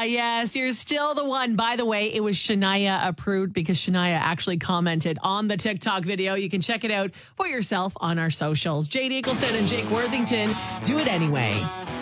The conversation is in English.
yes, you're still the one. By the way, it was Shania approved because Shania actually commented on the TikTok video. You can check it out for yourself on our socials. Jade Eagleson and Jake Worthington, Do It Anyway.